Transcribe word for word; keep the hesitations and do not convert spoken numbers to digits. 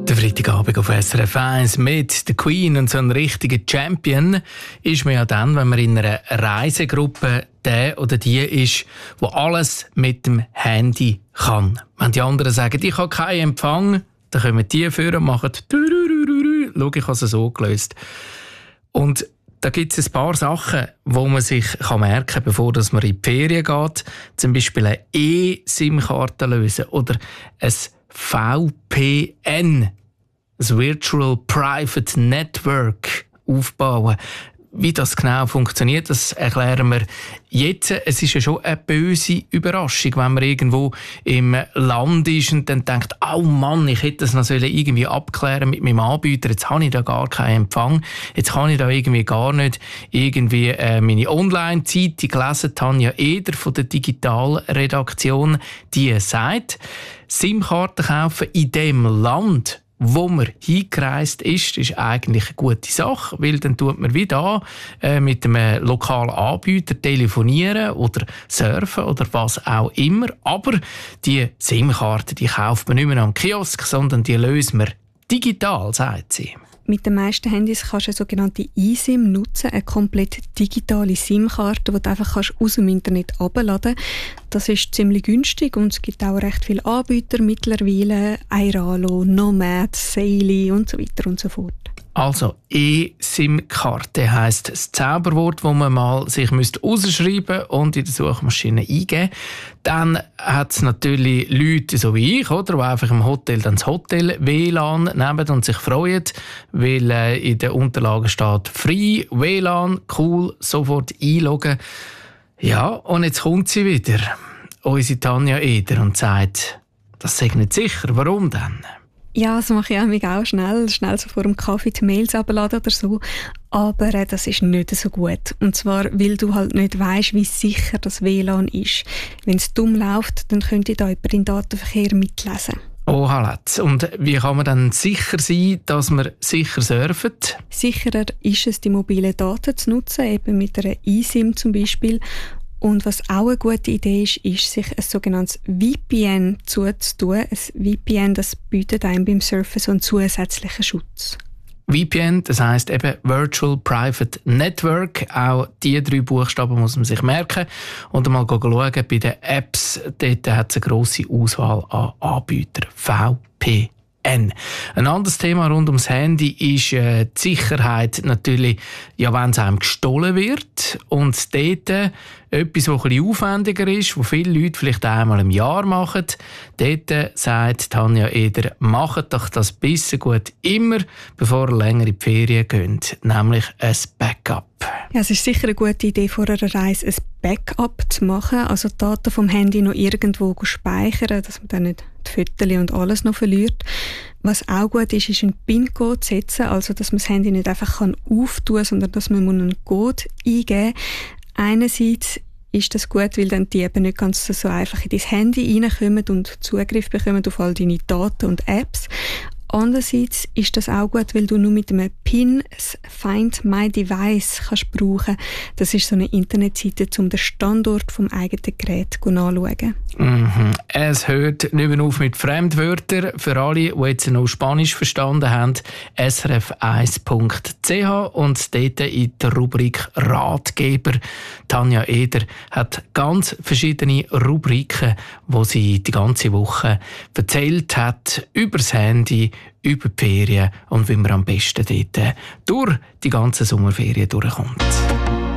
Der Freitagabend auf S R F eins mit der Queen und so ein richtiger Champion ist man ja dann, wenn man in einer Reisegruppe der oder die ist, wo alles mit dem Handy kann. Wenn die anderen sagen, ich habe keinen Empfang, dann kommen die vor und machen «Schau, ich habe es so gelöst». Und da gibt es ein paar Sachen, wo man sich merken kann, bevor man in die Ferien geht. Zum Beispiel eine E-SIM-Karte lösen oder ein V P N, ein Virtual Private Network, aufbauen. Wie das genau funktioniert, das erklären wir jetzt. Es ist ja schon eine böse Überraschung, wenn man irgendwo im Land ist und dann denkt, oh Mann, ich hätte das noch irgendwie abklären mit meinem Anbieter, jetzt habe ich da gar keinen Empfang, jetzt kann ich da irgendwie gar nicht irgendwie äh, meine Online-Zeitung lesen. Tanja Eder von der Digitalredaktion, die sagt, SIM-Karten kaufen in dem Land, wo man hingereist ist, ist eigentlich eine gute Sache, weil dann tut man wie da äh, mit einem lokalen Anbieter telefonieren oder surfen oder was auch immer. Aber die SIM-Karte, die kauft man nicht mehr am Kiosk, sondern die löst man digital, sagt sie. Mit den meisten Handys kannst du eine sogenannte eSIM nutzen, eine komplett digitale SIM-Karte, die du einfach kannst aus dem Internet herunterladen kannst. Das ist ziemlich günstig und es gibt auch recht viele Anbieter mittlerweile, Airalo, Nomad, Saily und so weiter und so fort. Also eSIM-Karte heisst das Zauberwort, das man mal sich ausschreiben und in der Suchmaschine eingeben. Dann hat es natürlich Leute so wie ich, oder, die einfach im Hotel dann das Hotel-W L A N nehmen und sich freuen, weil äh, in den Unterlagen steht «Free W L A N», cool, sofort einloggen. Ja, und jetzt kommt sie wieder, unsere Tanja Eder, und sagt, das sei nicht sicher. Warum denn? Ja, das mache ich auch schnell, schnell so vor dem Kaffee die Mails abladen oder so. Aber äh, das ist nicht so gut. Und zwar, weil du halt nicht weisst, wie sicher das W L A N ist. Wenn es dumm läuft, dann könnte da jemand den Datenverkehr mitlesen. Oh, Halletz. Und wie kann man dann sicher sein, dass man sicher surft? Sicherer ist es, die mobilen Daten zu nutzen, eben mit einer eSIM zum Beispiel. Und was auch eine gute Idee ist, ist, sich ein sogenanntes V P N zuzutun. Ein V P N, das bietet einem beim Surfen so einen zusätzlichen Schutz. V P N, das heisst eben Virtual Private Network. Auch diese drei Buchstaben muss man sich merken. Und mal schauen, bei den Apps, dort hat es eine grosse Auswahl an Anbietern. V P N. Ein anderes Thema rund ums Handy ist äh, die Sicherheit natürlich, ja, wenn es einem gestohlen wird. Und dort äh, etwas, was ein bisschen aufwendiger ist, was viele Leute vielleicht einmal im Jahr machen. Dort äh, sagt Tanja Eder, macht doch das bisschen gut immer, bevor ihr länger in die Ferien geht. Nämlich ein Backup. Ja, es ist sicher eine gute Idee, vor einer Reise ein Backup zu machen, also die Daten vom Handy noch irgendwo speichern, dass man dann nicht die Fotos und alles noch verliert. Was auch gut ist, ist einen PIN-Code zu setzen, also dass man das Handy nicht einfach auftun kann, sondern dass man einen Code eingeben muss. Einerseits ist das gut, weil dann die eben nicht ganz so einfach in dein Handy reinkommen und Zugriff bekommen auf all deine Daten und Apps. Andererseits ist das auch gut, weil du nur mit einem PIN das Find My Device kannst brauchen. Das ist so eine Internetseite, um den Standort vom eigenen Gerät nachzuschauen. Mhm. Es hört nicht mehr auf mit Fremdwörtern. Für alle, die jetzt noch Spanisch verstanden haben, S R F eins Punkt C H und dort in der Rubrik Ratgeber. Tanja Eder hat ganz verschiedene Rubriken, wo sie die ganze Woche erzählt hat über das Handy, über die Ferien und wie man am besten dort durch die ganze Sommerferien durchkommt.